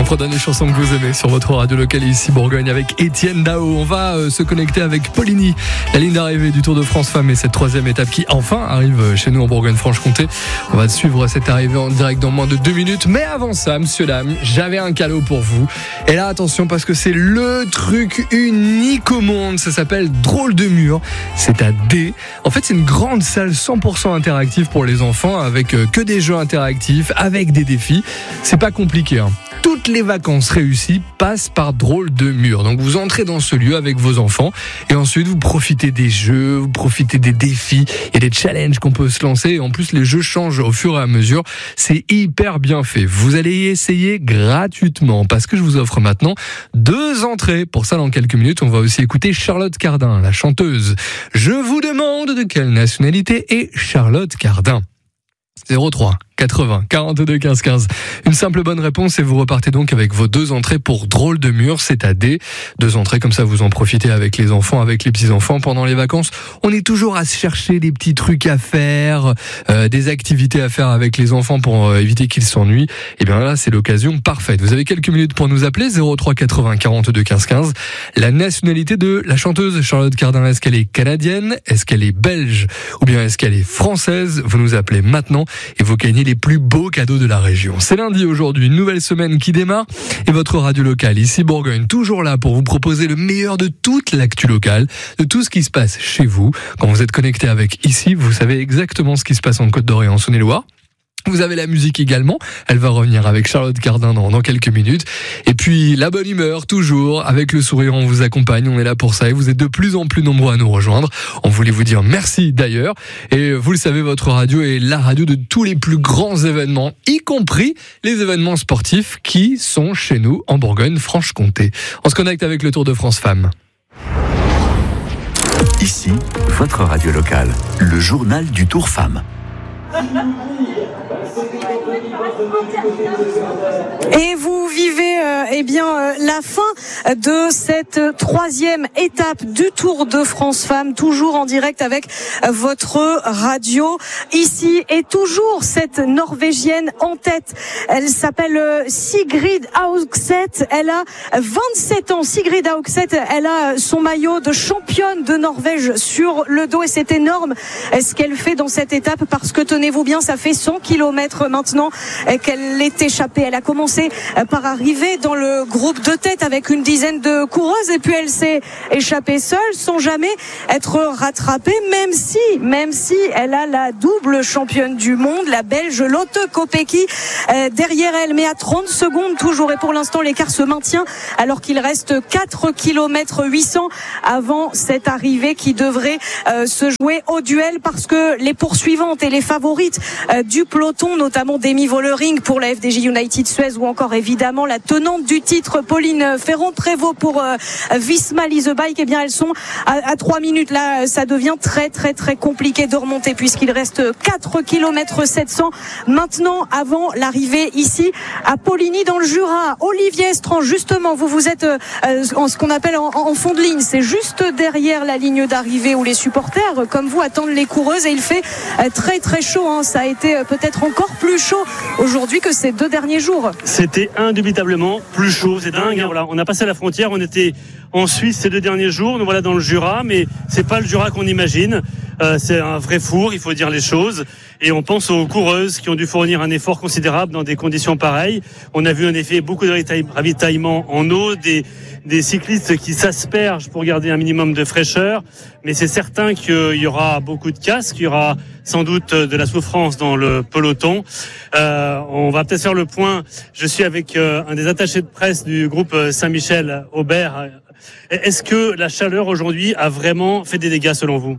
Offre les chansons que vous aimez sur votre radio locale ici Bourgogne avec Étienne Dao. On va se connecter avec Poligny, la ligne d'arrivée du Tour de France Femmes et cette troisième étape qui enfin arrive chez nous en Bourgogne-Franche-Comté. On va suivre cette arrivée en direct dans moins de 2 minutes. Mais avant ça, messieurs, dames, j'avais un cadeau pour vous. Et là, attention, parce que c'est le truc unique au monde. Ça s'appelle Drôle de Mur. C'est à D. En fait, c'est une grande salle 100% interactive pour les enfants avec que des jeux interactifs, avec des défis. C'est pas compliqué, hein. Toutes les vacances réussies passent par Drôle de Mur. Donc vous entrez dans ce lieu avec vos enfants et ensuite vous profitez des jeux, vous profitez des défis, il y a des challenges qu'on peut se lancer et en plus les jeux changent au fur et à mesure. C'est hyper bien fait. Vous allez y essayer gratuitement parce que je vous offre maintenant 2 entrées. Pour ça, dans quelques minutes, on va aussi écouter Charlotte Cardin, la chanteuse. Je vous demande de quelle nationalité est Charlotte Cardin. 03 80 42 15 15. Une simple bonne réponse et vous repartez donc avec vos 2 entrées pour Drôle de Mur. C'est à D. 2 entrées comme ça, vous en profitez avec les enfants, avec les petits-enfants. Pendant les vacances, on est toujours à se chercher des petits trucs à faire, des activités à faire avec les enfants pour éviter qu'ils s'ennuient. Et bien là, c'est l'occasion parfaite. Vous avez quelques minutes pour nous appeler. 03 80 42 15 15. La nationalité de la chanteuse Charlotte Cardin, est-ce qu'elle est canadienne? Est-ce qu'elle est belge? Ou bien est-ce qu'elle est française? Vous nous appelez maintenant et vous gagnez les plus beaux cadeaux de la région. C'est lundi aujourd'hui, une nouvelle semaine qui démarre et votre radio locale ici Bourgogne, toujours là pour vous proposer le meilleur de toute l'actu locale, de tout ce qui se passe chez vous. Quand vous êtes connecté avec ici, vous savez exactement ce qui se passe en Côte-d'Or et en Saône-et-Loire. Vous avez la musique également, elle va revenir avec Charlotte Cardin dans quelques minutes. Et puis la bonne humeur, toujours, avec le sourire, on vous accompagne, on est là pour ça et vous êtes de plus en plus nombreux à nous rejoindre. On voulait vous dire merci d'ailleurs. Et vous le savez, votre radio est la radio de tous les plus grands événements, y compris les événements sportifs qui sont chez nous en Bourgogne-Franche-Comté. On se connecte avec le Tour de France Femmes. Ici, votre radio locale, le journal du Tour Femmes. Et vous vivez la fin de cette 3e étape du Tour de France Femmes, toujours en direct avec votre radio ici et toujours cette Norvégienne en tête. Elle s'appelle Sigrid Augseth, elle a 27 ans. Sigrid Augseth, elle a son maillot de championne de Norvège sur le dos et c'est énorme ce qu'elle fait dans cette étape parce que tenez-vous bien, ça fait 100 km maintenant qu'elle est échappée. Elle a commencé par arriver dans le groupe de tête avec une dizaine de coureuses et puis elle s'est échappée seule sans jamais être rattrapée, même si elle a la double championne du monde, la Belge Lotte Kopecky derrière elle, mais à 30 secondes toujours et pour l'instant l'écart se maintient alors qu'il reste 4 km 800 avant cette arrivée qui devrait se jouer au duel parce que les poursuivantes et les favorites du peloton, notamment Demi Vollering pour la FDJ United Suez ou encore évidemment la tenante du titre Pauline Ferrand-Prévot pour Visma Lease Bike, eh bien elles sont à 3 minutes. Là, ça devient très très très compliqué de remonter puisqu'il reste 4 km 700 maintenant avant l'arrivée ici à Poligny dans le Jura. Olivier Estran, justement, vous êtes en ce qu'on appelle en fond de ligne, c'est juste derrière la ligne d'arrivée où les supporters comme vous attendent les coureuses et il fait très très chaud, hein. Ça a été peut-être encore plus chaud aujourd'hui que ces 2 derniers jours. C'était indubitablement plus chaud, c'est dingue, hein, voilà. On a passé la frontière, on était en Suisse ces 2 derniers jours, nous voilà dans le Jura, mais c'est pas le Jura qu'on imagine. C'est un vrai four, il faut dire les choses. Et on pense aux coureuses qui ont dû fournir un effort considérable dans des conditions pareilles. On a vu en effet beaucoup de ravitaillement en eau, des cyclistes qui s'aspergent pour garder un minimum de fraîcheur. Mais c'est certain qu'il y aura beaucoup de casques, il y aura sans doute de la souffrance dans le peloton. On va peut-être faire le point. Je suis avec un des attachés de presse du groupe Saint-Michel, Aubert. Est-ce que la chaleur aujourd'hui a vraiment fait des dégâts selon vous ?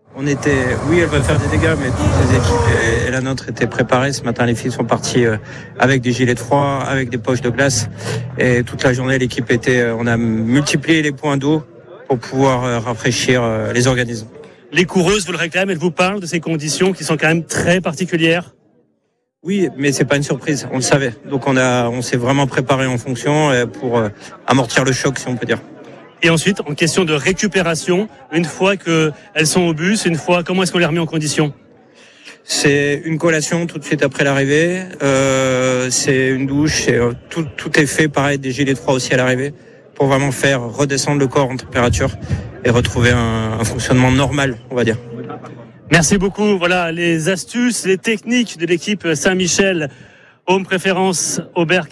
Oui, elle va faire des dégâts, mais toutes les équipes et la nôtre étaient préparées. Ce matin, les filles sont parties avec des gilets de froid, avec des poches de glace. Et toute la journée, on a multiplié les points d'eau pour pouvoir rafraîchir les organismes. Les coureuses vous le réclament, elles vous parlent de ces conditions qui sont quand même très particulières. Oui, mais c'est pas une surprise, on le savait. Donc on s'est vraiment préparé en fonction pour amortir le choc, si on peut dire. Et ensuite, en question de récupération, une fois qu'elles sont au bus, comment est-ce qu'on les remet en condition ? C'est une collation tout de suite après l'arrivée. C'est une douche. Tout est fait pareil, des gilets de froid aussi à l'arrivée pour vraiment faire redescendre le corps en température et retrouver un fonctionnement normal, on va dire. Merci beaucoup. Voilà les astuces, les techniques de l'équipe Saint-Michel, Home Préférence Aubert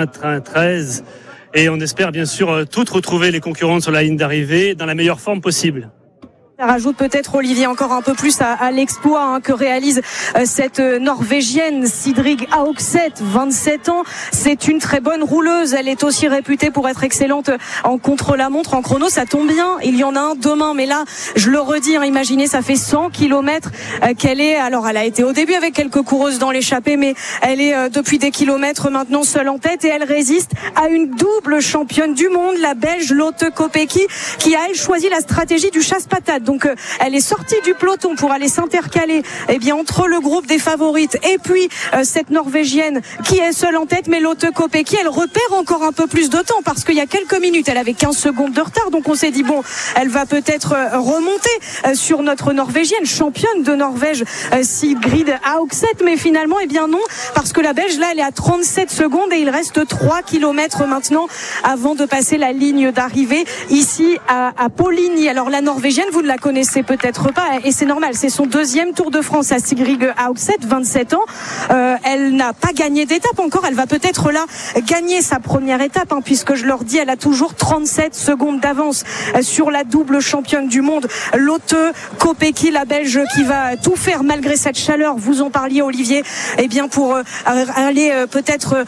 93. Et on espère bien sûr toutes retrouver les concurrentes sur la ligne d'arrivée dans la meilleure forme possible. Ça rajoute peut-être, Olivier, encore un peu plus à l'exploit que réalise cette Norvégienne Sigrid Haugset, 27 ans. C'est une très bonne rouleuse. Elle est aussi réputée pour être excellente en contre-la-montre, en chrono. Ça tombe bien, il y en a un demain. Mais là, je le redis, imaginez, ça fait 100 km qu'elle est. Alors, elle a été au début avec quelques coureuses dans l'échappée, mais elle est depuis des kilomètres maintenant seule en tête et elle résiste à une double championne du monde, la Belge Lotte Kopecky, qui a, elle, choisi la stratégie du chasse-patate. Donc elle est sortie du peloton pour aller s'intercaler entre le groupe des favorites et puis cette Norvégienne qui est seule en tête. Mais Lotte Kopecky, elle repère encore un peu plus de temps parce qu'il y a quelques minutes elle avait 15 secondes de retard, donc on s'est dit bon, elle va peut-être remonter sur notre Norvégienne, championne de Norvège Sigrid Haugset, mais finalement non, parce que la Belge là elle est à 37 secondes et il reste 3 km maintenant avant de passer la ligne d'arrivée ici à Poligny. Alors la Norvégienne, vous ne la connaissez peut-être pas et c'est normal, c'est son deuxième Tour de France à Sigrid Haugset, 27 ans. Elle n'a pas gagné d'étape encore, elle va peut-être là gagner sa première étape puisque je leur dis, elle a toujours 37 secondes d'avance sur la double championne du monde Lotte Kopecky, la Belge qui va tout faire malgré cette chaleur, vous en parliez Olivier, pour aller peut-être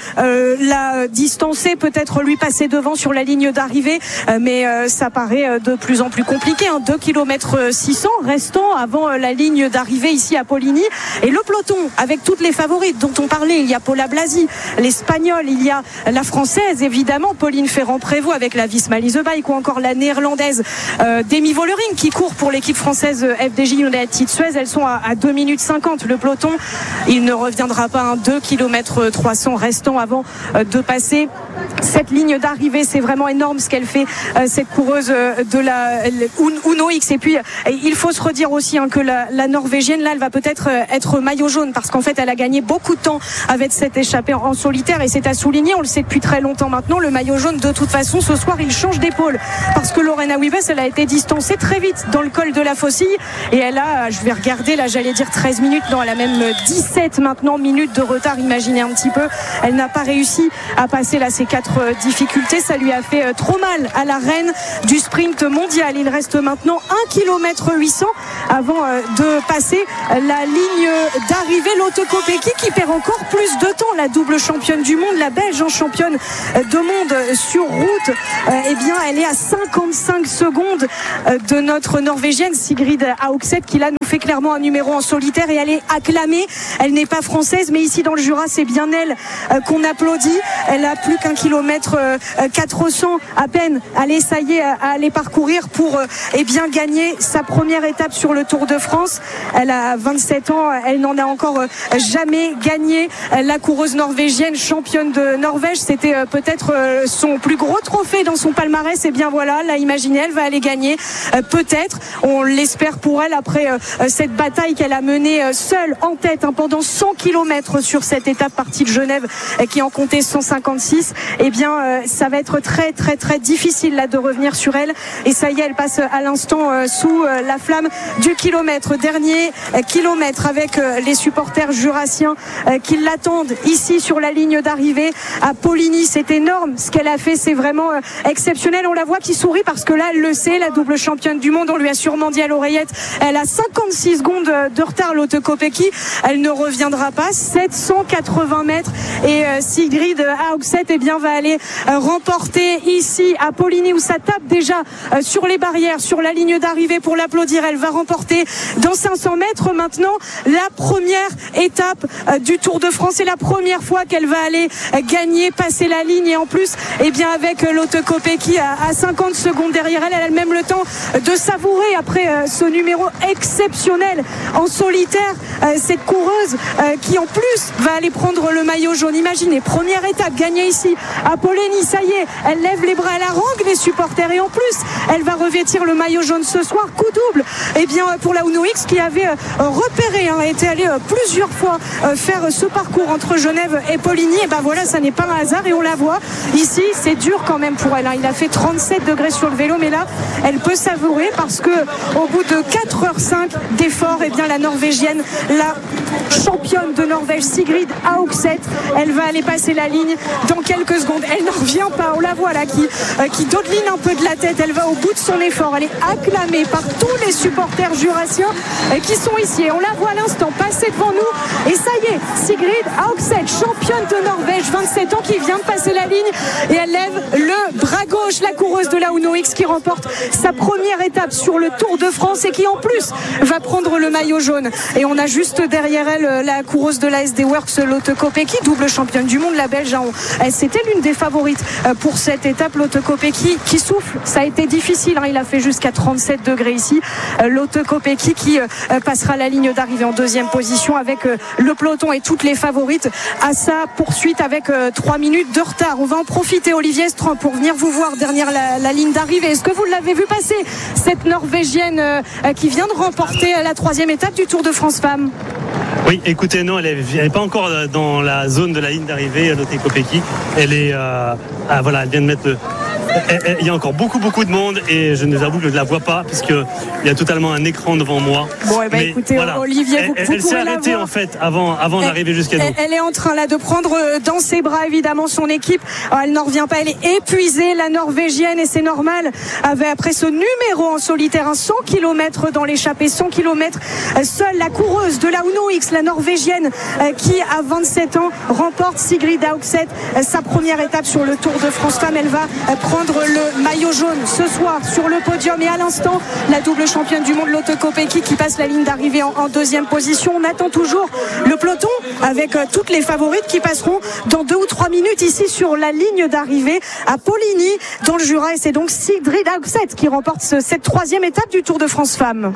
la distancer, peut-être lui passer devant sur la ligne d'arrivée, mais ça paraît de plus en plus compliqué, 2 km 600 restant avant la ligne d'arrivée ici à Poligny. Et le peloton avec toutes les favorites dont on parlait, il y a Paula Blasi, l'Espagnole, il y a la Française évidemment, Pauline Ferrand-Prévot avec la Visma Lease Bike, ou encore la Néerlandaise Demi Vollering qui court pour l'équipe française FDJ United Suez. Elles sont à 2 minutes 50. Le peloton, il ne reviendra pas 2 km 300 restant avant de passer cette ligne d'arrivée. C'est vraiment énorme ce qu'elle fait, cette coureuse de la Uno X. Et puis il faut se redire aussi que la Norvégienne là, elle va peut-être être maillot jaune parce qu'en fait elle a gagné beaucoup de temps avec cette échappée en solitaire et c'est à souligner, on le sait depuis très longtemps maintenant, le maillot jaune de toute façon ce soir il change d'épaule parce que Lorena Wiebes, elle a été distancée très vite dans le col de la Faucille et elle a, je vais regarder là, j'allais dire 13 minutes, non elle a même 17 maintenant minutes de retard, imaginez un petit peu. Elle n'a pas réussi à passer là ces 4 difficultés, ça lui a fait trop mal à la reine du sprint mondial. Il reste maintenant 1 km 800 avant de passer la ligne d'arrivée. Lotte Kopecky qui perd encore plus de temps, la double championne du monde, la Belge championne de monde sur route, elle est à 55 secondes de notre Norvégienne Sigrid Haugset qui là nous fait clairement un numéro en solitaire et elle est acclamée. Elle n'est pas française mais ici dans le Jura c'est bien elle qu'on applaudit. Elle a plus qu'un kilomètre 400 à peine. Allez, ça y est, à aller parcourir pour gagner sa première étape sur le Tour de France. Elle a 27 ans, elle n'en a encore jamais gagné. La coureuse norvégienne, championne de Norvège, c'était peut-être son plus gros trophée dans son palmarès. Et bien voilà, là imaginez, elle va aller gagner peut-être, on l'espère pour elle après cette bataille qu'elle a menée seule en tête pendant 100 km sur cette étape partie de Genève qui en comptait 156. Ça va être très très très difficile là de revenir sur elle et ça y est, elle passe à l'instant sous la flamme du kilomètre, dernier kilomètre avec les supporters jurassiens qui l'attendent ici sur la ligne d'arrivée à Poligny. C'est énorme ce qu'elle a fait, c'est vraiment exceptionnel. On la voit qui sourit parce que là elle le sait, la double championne du monde, on lui a sûrement dit à l'oreillette, elle a 56 secondes de retard Lotte Kopecky, elle ne reviendra pas. 780 mètres et Sigrid Haugset va aller remporter ici à Poligny où ça tape déjà sur les barrières, sur la ligne d'arrivée pour l'applaudir. Elle va remporter dans 500 mètres maintenant la première étape du Tour de France. C'est la première fois qu'elle va aller gagner, passer la ligne et en plus avec Lotte Kopecky à 50 secondes derrière elle, elle a même le temps de savourer après ce numéro exceptionnel exceptionnelle en solitaire, cette coureuse qui en plus va aller prendre le maillot jaune. Imaginez, première étape gagnée ici à Poligny, ça y est, elle lève les bras, elle harangue les supporters et en plus elle va revêtir le maillot jaune ce soir. Coup double pour la Uno X qui avait repéré, était allé plusieurs fois faire ce parcours entre Genève et Poligny. Et ben voilà, ça n'est pas un hasard et on la voit ici, c'est dur quand même pour elle. Il a fait 37 degrés sur le vélo, mais là elle peut savourer parce que au bout de 4h05 d'effort, la Norvégienne, la championne de Norvège Sigrid Haugset, elle va aller passer la ligne dans quelques secondes. Elle n'en revient pas, on la voit là qui dodeline un peu de la tête, elle va au bout de son effort, elle est acclamée par tous les supporters jurassiens qui sont ici et on la voit à l'instant passer devant nous et ça y est, Sigrid Haugset, championne de Norvège, 27 ans, qui vient de passer la ligne et elle lève le bras gauche, la coureuse de la Uno X qui remporte sa première étape sur le Tour de France et qui en plus va prendre le maillot jaune. Et on a juste derrière elle la coureuse de la SD Works, Lotte Kopecky, double championne du monde, la Belge. C'était l'une des favorites pour cette étape. Lotte Kopecky qui souffle, ça a été difficile, il a fait jusqu'à 37 degrés ici. Lotte Kopecky qui passera la ligne d'arrivée en deuxième position avec le peloton et toutes les favorites à sa poursuite avec 3 minutes de retard. On va en profiter, Olivier Stran, pour venir vous voir derrière la ligne d'arrivée. Est-ce que vous l'avez vu passer, cette Norvégienne qui vient de remporter la 3e étape du Tour de France Femmes? Oui, écoutez, non, elle n'est pas encore dans la zone de la ligne d'arrivée, Lotte Kopecky. Elle est, elle vient de mettre il y a encore beaucoup de monde et je ne vous avoue que je ne la vois pas puisqu'il y a totalement un écran devant moi. Bon, écoutez, voilà. Olivier, elle s'est arrêtée en fait avant d'arriver jusqu'à nous. Elle est en train là de prendre dans ses bras évidemment son équipe. Elle n'en revient pas, elle est épuisée, la Norvégienne, et c'est normal. Après ce numéro en solitaire, 100 km dans l'échappée, 100 km seule, la coureuse de la Uno X, la Norvégienne, qui à 27 ans remporte, Sigrid Haugset, sa première étape sur le Tour de France Femmes. Elle va prendre le maillot jaune ce soir sur le podium et à l'instant la double championne du monde Lotte Kopecky qui passe la ligne d'arrivée en deuxième position. On attend toujours le peloton avec toutes les favorites qui passeront dans 2 ou 3 minutes ici sur la ligne d'arrivée à Poligny dans le Jura, et c'est donc Sigrid Haugset qui remporte cette 3e étape du Tour de France Femmes.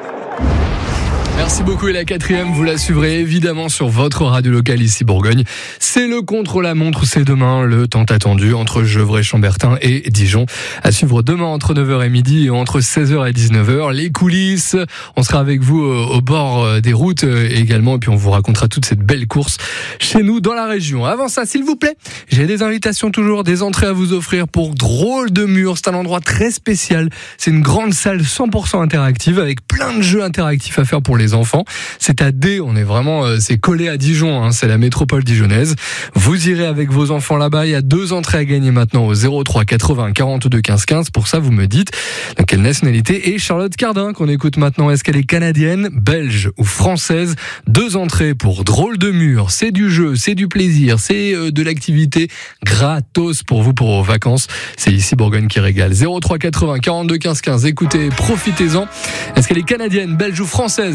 Merci beaucoup, et la 4e, vous la suivrez évidemment sur votre radio locale ici Bourgogne. C'est le contre-la-montre, c'est demain, le tant attendu entre Gevrey-Chambertin et Dijon. À suivre demain entre 9h et midi et entre 16h et 19h. Les coulisses, on sera avec vous au bord des routes également, et puis on vous racontera toute cette belle course chez nous dans la région. Avant ça, s'il vous plaît, j'ai des invitations toujours, des entrées à vous offrir pour Drôle de Mur. C'est un endroit très spécial. C'est une grande salle 100% interactive avec plein de jeux interactifs à faire pour les enfants. C'est à D, on est vraiment, c'est collé à Dijon, c'est la métropole dijonnaise. Vous irez avec vos enfants là-bas. Il y a 2 entrées à gagner maintenant au 03 80 42 15 15. Pour ça, vous me dites dans quelle nationalité est Charlotte Cardin qu'on écoute maintenant. Est-ce qu'elle est canadienne, belge ou française? 2 entrées pour Drôle de Mur. C'est du jeu, c'est du plaisir, c'est de l'activité gratos pour vous pour vos vacances. C'est ici Bourgogne qui régale. 03 80 42 15 15. Écoutez, profitez-en. Est-ce qu'elle est canadienne, belge ou française?